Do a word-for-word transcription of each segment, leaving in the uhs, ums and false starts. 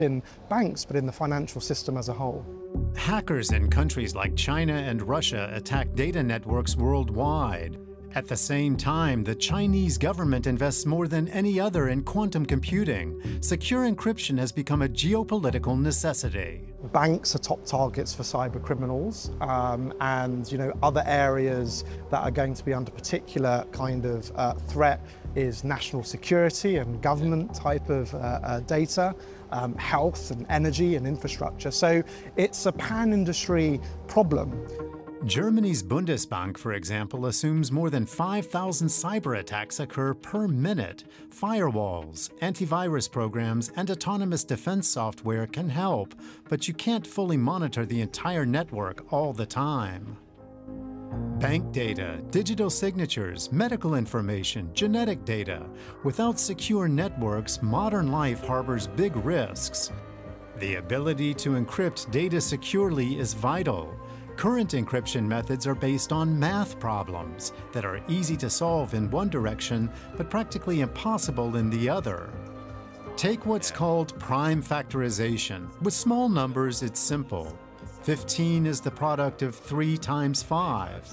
in banks, but in the financial system as a whole. Hackers in countries like China and Russia attack data networks worldwide. At the same time, the Chinese government invests more than any other in quantum computing. Secure encryption has become a geopolitical necessity. Banks are top targets for cyber criminals, um, and you know other areas that are going to be under particular kind of uh, threat is national security and government type of uh, uh, data, um, health and energy and infrastructure. So it's a pan-industry problem. Germany's Bundesbank, for example, assumes more than five thousand cyber attacks occur per minute. Firewalls, antivirus programs, and autonomous defense software can help, but you can't fully monitor the entire network all the time. Bank data, digital signatures, medical information, genetic data. Without secure networks, modern life harbors big risks. The ability to encrypt data securely is vital. Current encryption methods are based on math problems that are easy to solve in one direction, but practically impossible in the other. Take what's called prime factorization. With small numbers, it's simple. fifteen is the product of three times five.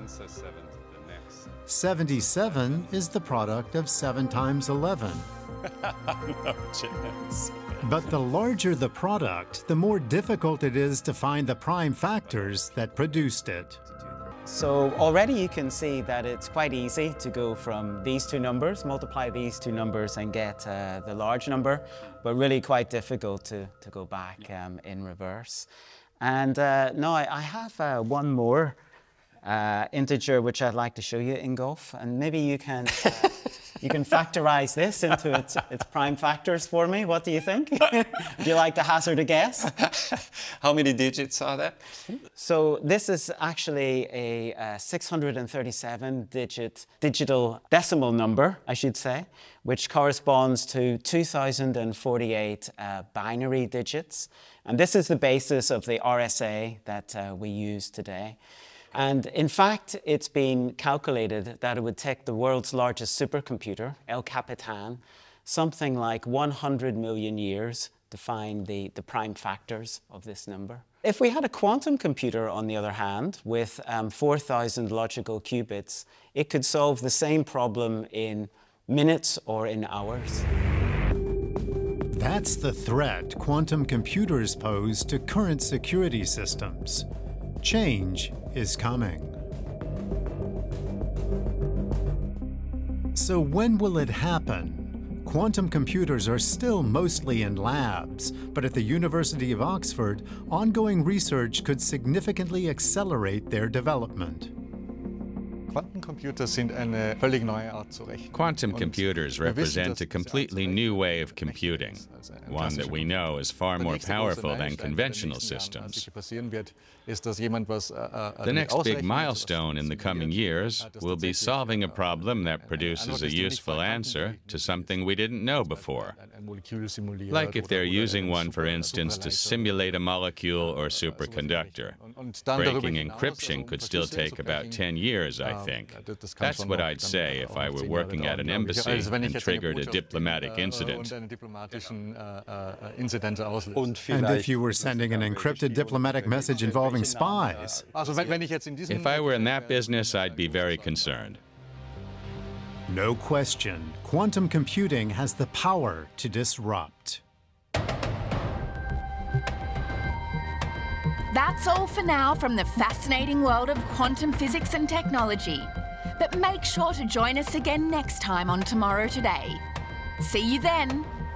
seventy-seven is the product of seven times eleven. No chance. But the larger the product, the more difficult it is to find the prime factors that produced it. So already you can see that it's quite easy to go from these two numbers, multiply these two numbers and get uh, the large number, but really quite difficult to, to go back um, in reverse. And uh, now I, I have uh, one more uh, integer which I'd like to show you, Ingolf, and maybe you can uh, you can factorize this into its, its prime factors for me. What do you think? Would you like to hazard a guess? How many digits are there? So this is actually a uh, six hundred thirty-seven digit digital decimal number, I should say, which corresponds to two thousand forty-eight uh, binary digits. And this is the basis of the R S A that uh, we use today. And in fact, it's been calculated that it would take the world's largest supercomputer, El Capitan, something like one hundred million years to find the, the prime factors of this number. If we had a quantum computer, on the other hand, with um, four thousand logical qubits, it could solve the same problem in minutes or in hours. That's the threat quantum computers pose to current security systems. Change is coming. So when will it happen? Quantum computers are still mostly in labs, but at the University of Oxford, ongoing research could significantly accelerate their development. Quantum computers represent a completely new way of computing, one that we know is far more powerful than conventional systems. The next big milestone in the coming years will be solving a problem that produces a useful answer to something we didn't know before. Like if they're using one, for instance, to simulate a molecule or superconductor. Breaking encryption could still take about ten years, I think. That's what I'd say if I were working at an embassy and triggered a diplomatic incident. And if you were sending an encrypted diplomatic message involving spies? If I were in that business, I'd be very concerned. No question, quantum computing has the power to disrupt. That's all for now from the fascinating world of quantum physics and technology. But make sure to join us again next time on Tomorrow Today. See you then.